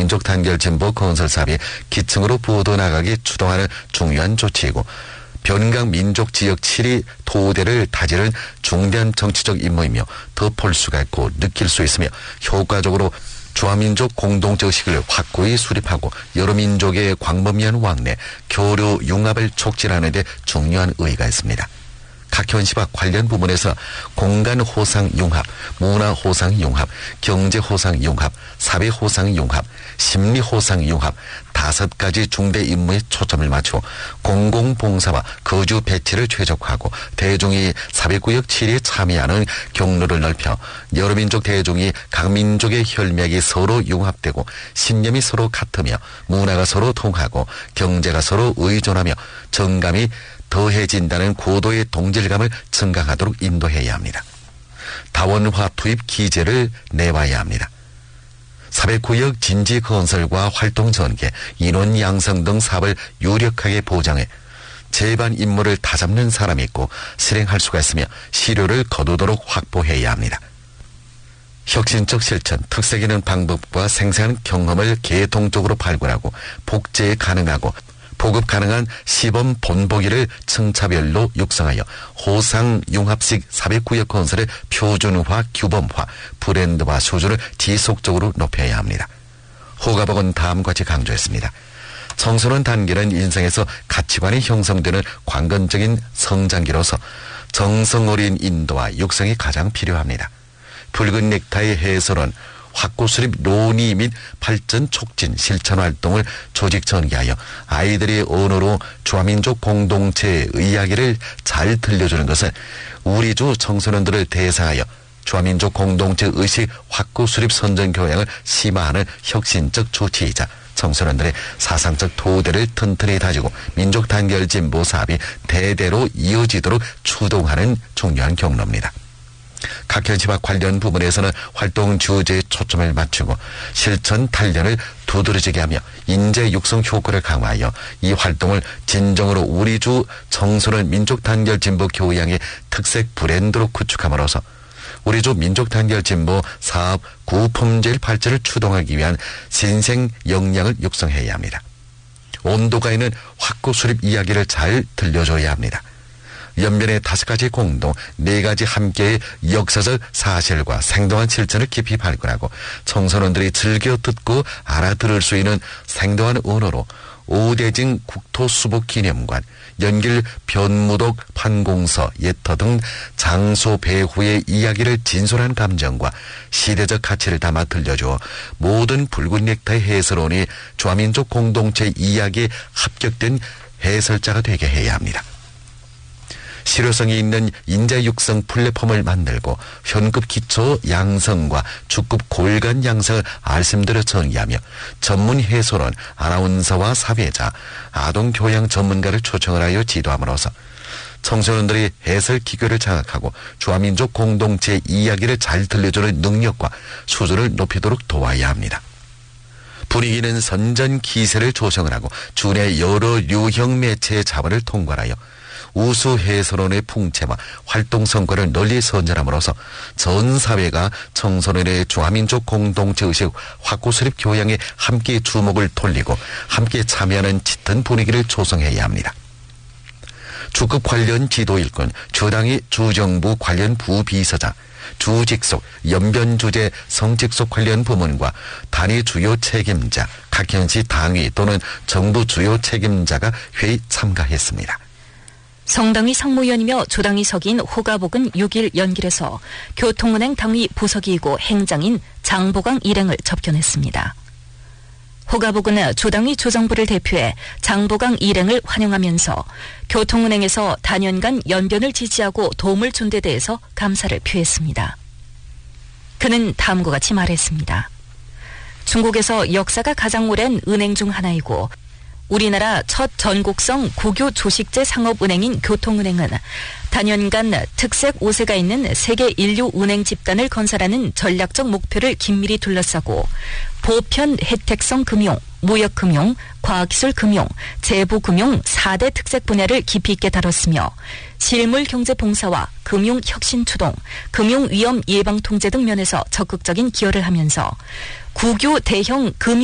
민족단결진보 건설 사업이 기층으로 뻗어나가기 주동하는 중요한 조치이고 변강 민족지역 7위 토대를 다지는 중대한 정치적 임무이며 더 볼 수가 있고 느낄 수 있으며 효과적으로 주화민족 공동체 의식을 확고히 수립하고 여러 민족의 광범위한 왕래, 교류 융합을 촉진하는 데 중요한 의의가 있습니다. 각 현시와 관련 부문에서 공간 호상 융합, 문화 호상 융합, 경제 호상 융합, 사회 호상 융합, 심리 호상 융합 5가지 중대 임무에 초점을 맞추어 공공봉사와 거주 배치를 최적화하고 대중이 사회구역 7위에 참여하는 경로를 넓혀 여러 민족 대중이 각 민족의 혈맥이 서로 융합되고 신념이 서로 같으며 문화가 서로 통하고 경제가 서로 의존하며 정감이 더해진다는 고도의 동질감을 증강하도록 인도해야 합니다. 다원화 투입 기제를 내와야 합니다. 사회구역 진지 건설과 활동 전개, 인원 양성 등 사업을 유력하게 보장해 제반 임무를 다잡는 사람이 있고 실행할 수가 있으며 실효를 거두도록 확보해야 합니다. 혁신적 실천, 특색 있는 방법과 생생한 경험을 계통적으로 발굴하고 복제 가능하고 보급 가능한 시범 본보기를 층차별로 육성하여 호상 융합식 사회구역 건설의 표준화, 규범화, 브랜드화 수준을 지속적으로 높여야 합니다. 호가복은 다음과 같이 강조했습니다. 청소년 단계는 인생에서 가치관이 형성되는 관건적인 성장기로서 정성 어린 인도와 육성이 가장 필요합니다. 붉은 넥타이 해설은 확고 수립 논의 및 발전 촉진 실천 활동을 조직 전개하여 아이들의 언어로 주화민족 공동체의 이야기를 잘 들려주는 것은 우리 주 청소년들을 대상하여 주화민족 공동체 의식 확고 수립 선전 교양을 심화하는 혁신적 조치이자 청소년들의 사상적 토대를 튼튼히 다지고 민족 단결 진보 사업이 대대로 이어지도록 추동하는 중요한 경로입니다. 각 현시와 관련 부문에서는 활동 주제에 초점을 맞추고 실천 단련을 두드러지게 하며 인재 육성 효과를 강화하여 이 활동을 진정으로 우리 주 청소년 민족 단결 진보 교양의 특색 브랜드로 구축함으로써 우리 주 민족 단결 진보 사업 구품질 발전을 추동하기 위한 신생 역량을 육성해야 합니다. 온도가 있는 확고 수립 이야기를 잘 들려줘야 합니다. 연변의 5가지 공동, 4가지 함께의 역사적 사실과 생동한 실천을 깊이 발굴하고 청소년들이 즐겨 듣고 알아들을 수 있는 생동한 언어로 오대진 국토수복기념관, 연길 변무독 판공서, 예터 등 장소 배후의 이야기를 진솔한 감정과 시대적 가치를 담아 들려주어 모든 붉은 넥타이 해설원이 주화민족 공동체 이야기에 합격된 해설자가 되게 해야 합니다. 실효성이 있는 인재 육성 플랫폼을 만들고 현급 기초 양성과 중급 골간 양성을 말씀드려 전개하며 전문 해설원, 아나운서와 사회자, 아동교양 전문가를 초청을 하여 지도함으로써 청소년들이 해설 기교를 장악하고 주화민족 공동체의 이야기를 잘 들려주는 능력과 수준을 높이도록 도와야 합니다. 분위기는 선전 기세를 조성을 하고 주내 여러 유형 매체의 자본을 통괄하여 우수 해설원의 풍채와 활동 성과를 널리 선전함으로써 전 사회가 청소년의 주화민족 공동체 의식 확고 수립 교양에 함께 주목을 돌리고 함께 참여하는 짙은 분위기를 조성해야 합니다. 주급 관련 지도일꾼, 주당위 주정부 관련 부비서장, 주직속, 연변주재 성직속 관련 부문과 단위 주요 책임자, 각 현시 당위 또는 정부 주요 책임자가 회의 참가했습니다. 성당위 상무위원이며 조당위 서기인 호가복은 6일 연길에서 교통은행 당위 부서기이고 행장인 장보강 일행을 접견했습니다. 호가복은 조당위 조정부를 대표해 장보강 일행을 환영하면서 교통은행에서 단연간 연변을 지지하고 도움을 준 데 대해서 감사를 표했습니다. 그는 다음과 같이 말했습니다. 중국에서 역사가 가장 오랜 은행 중 하나이고 우리나라 첫 전국성 국유 조직제 상업은행인 교통은행은 단연간 특색 5세가 있는 세계 인류 은행 집단을 건설하는 전략적 목표를 긴밀히 둘러싸고 보편 혜택성 금융, 무역금융, 과학기술금융, 재부금융 4대 특색 분야를 깊이 있게 다뤘으며 실물경제봉사와 금융혁신추동, 금융위험 예방통제 등 면에서 적극적인 기여를 하면서 국유 대형 금융